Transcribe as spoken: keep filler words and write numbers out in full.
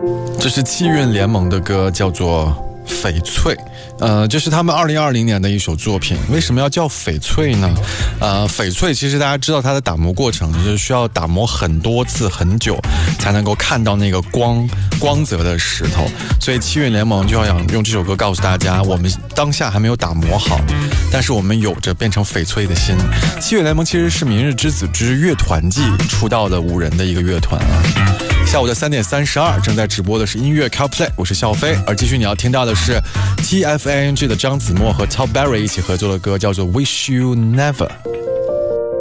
这是气韵联盟的歌，叫做翡翠。呃，这是他们二零二零年的一首作品。为什么要叫翡翠呢？呃，翡翠其实大家知道它的打磨过程，就是需要打磨很多次很久才能够看到那个光光泽的石头。所以气韵联盟就要想用这首歌告诉大家，我们当下还没有打磨好，但是我们有着变成翡翠的心。气韵联盟其实是明日之子之乐团季出道的五人的一个乐团啊。下午的三点三十二正在直播的是音乐 CarPlay， 我是笑飞。而继续你要听到的是 T F A N G 的张子墨和 Top Berry 一起合作的歌，叫做 Wish You Never。